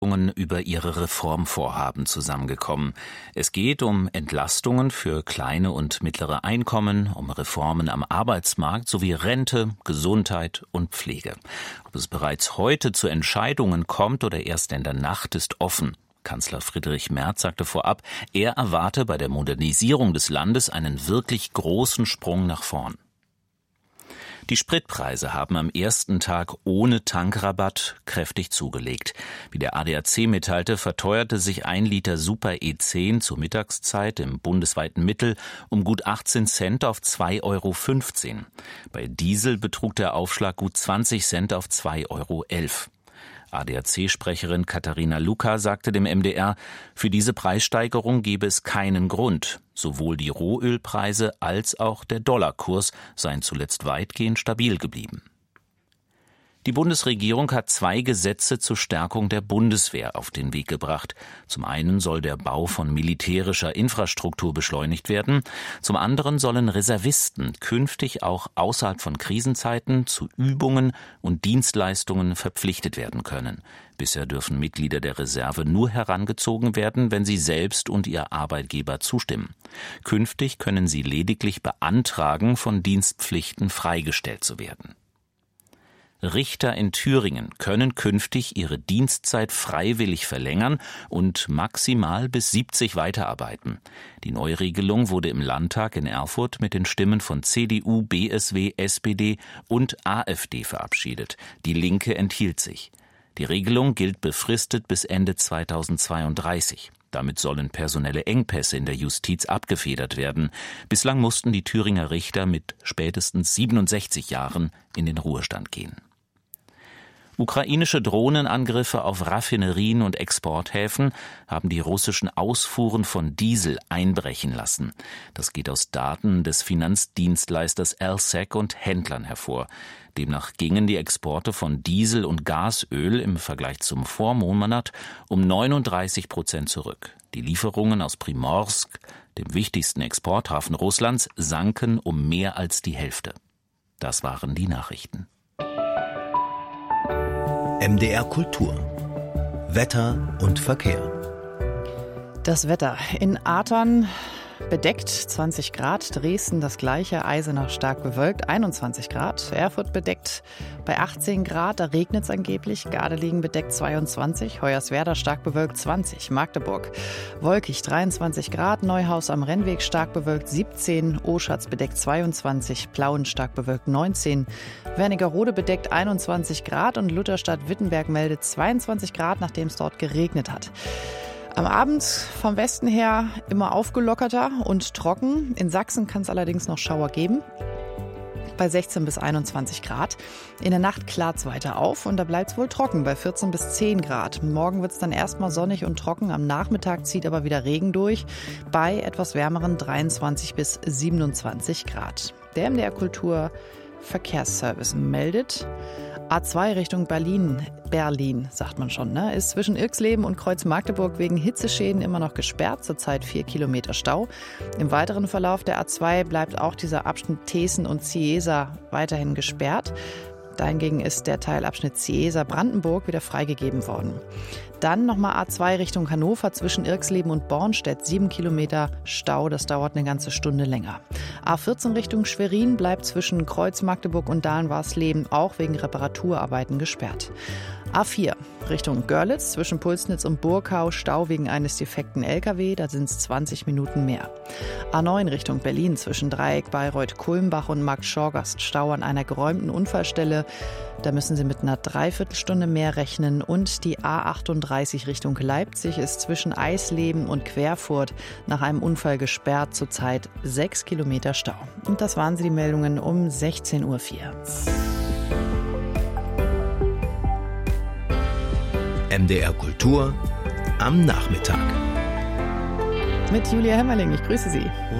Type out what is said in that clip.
über ihre Reformvorhaben zusammengekommen. Es geht um Entlastungen für kleine und mittlere Einkommen, um Reformen am Arbeitsmarkt sowie Rente, Gesundheit und Pflege. Ob es bereits heute zu Entscheidungen kommt oder erst in der Nacht, ist offen. Kanzler Friedrich Merz sagte vorab, er erwarte bei der Modernisierung des Landes einen wirklich großen Sprung nach vorn. Die Spritpreise haben am ersten Tag ohne Tankrabatt kräftig zugelegt. Wie der ADAC mitteilte, verteuerte sich 1 Liter Super E10 zur Mittagszeit im bundesweiten Mittel um gut 18 Cent auf 2,15 Euro. Bei Diesel betrug der Aufschlag gut 20 Cent auf 2,11 Euro. ADAC-Sprecherin Katharina Luca sagte dem MDR, für diese Preissteigerung gebe es keinen Grund. Sowohl die Rohölpreise als auch der Dollarkurs seien zuletzt weitgehend stabil geblieben. Die Bundesregierung hat 2 Gesetze zur Stärkung der Bundeswehr auf den Weg gebracht. Zum einen soll der Bau von militärischer Infrastruktur beschleunigt werden. Zum anderen sollen Reservisten künftig auch außerhalb von Krisenzeiten zu Übungen und Dienstleistungen verpflichtet werden können. Bisher dürfen Mitglieder der Reserve nur herangezogen werden, wenn sie selbst und ihr Arbeitgeber zustimmen. Künftig können sie lediglich beantragen, von Dienstpflichten freigestellt zu werden. Richter in Thüringen können künftig ihre Dienstzeit freiwillig verlängern und maximal bis 70 weiterarbeiten. Die Neuregelung wurde im Landtag in Erfurt mit den Stimmen von CDU, BSW, SPD und AfD verabschiedet. Die Linke enthielt sich. Die Regelung gilt befristet bis Ende 2032. Damit sollen personelle Engpässe in der Justiz abgefedert werden. Bislang mussten die Thüringer Richter mit spätestens 67 Jahren in den Ruhestand gehen. Ukrainische Drohnenangriffe auf Raffinerien und Exporthäfen haben die russischen Ausfuhren von Diesel einbrechen lassen. Das geht aus Daten des Finanzdienstleisters LSEG und Händlern hervor. Demnach gingen die Exporte von Diesel und Gasöl im Vergleich zum Vormonat um 39% zurück. Die Lieferungen aus Primorsk, dem wichtigsten Exporthafen Russlands, sanken um mehr als die Hälfte. Das waren die Nachrichten. MDR Kultur. Wetter und Verkehr. Das Wetter in Athern bedeckt 20 Grad, Dresden das gleiche, Eisenach stark bewölkt 21 Grad, Erfurt bedeckt bei 18 Grad, da regnet es angeblich, Gardelegen bedeckt 22, Hoyerswerda stark bewölkt 20, Magdeburg wolkig 23 Grad, Neuhaus am Rennweg stark bewölkt 17, Oschatz bedeckt 22, Plauen stark bewölkt 19, Wernigerode bedeckt 21 Grad und Lutherstadt-Wittenberg meldet 22 Grad, nachdem es dort geregnet hat. Am Abend vom Westen her immer aufgelockerter und trocken. In Sachsen kann es allerdings noch Schauer geben. Bei 16 bis 21 Grad. In der Nacht klart es weiter auf und da bleibt es wohl trocken bei 14 bis 10 Grad. Morgen wird es dann erstmal sonnig und trocken. Am Nachmittag zieht aber wieder Regen durch bei etwas wärmeren 23 bis 27 Grad. Der MDR Kultur Verkehrsservice meldet: A2 Richtung Berlin, sagt man schon, ne? Ist zwischen Irxleben und Kreuz-Magdeburg wegen Hitzeschäden immer noch gesperrt, zurzeit 4 Kilometer Stau. Im weiteren Verlauf der A2 bleibt auch dieser Abschnitt Thesen und Ciesa weiterhin gesperrt. Dahingegen ist der Teilabschnitt Ciesa-Brandenburg wieder freigegeben worden. Dann nochmal A2 Richtung Hannover zwischen Irxleben und Bornstedt, 7 Kilometer Stau, das dauert eine ganze Stunde länger. A14 Richtung Schwerin bleibt zwischen Kreuz, Magdeburg und Dahlen-Warsleben auch wegen Reparaturarbeiten gesperrt. A4 Richtung Görlitz zwischen Pulsnitz und Burgau, Stau wegen eines defekten LKW, da sind es 20 Minuten mehr. A9 Richtung Berlin zwischen Dreieck, Bayreuth, Kulmbach und Markt-Schorgast, Stau an einer geräumten Unfallstelle. Da müssen Sie mit einer Dreiviertelstunde mehr rechnen. Und die A38 Richtung Leipzig ist zwischen Eisleben und Querfurt nach einem Unfall gesperrt, zurzeit 6 Kilometer Stau. Und das waren sie, die Meldungen um 16.04 Uhr. MDR Kultur am Nachmittag. Mit Julia Hemmerling, ich grüße Sie.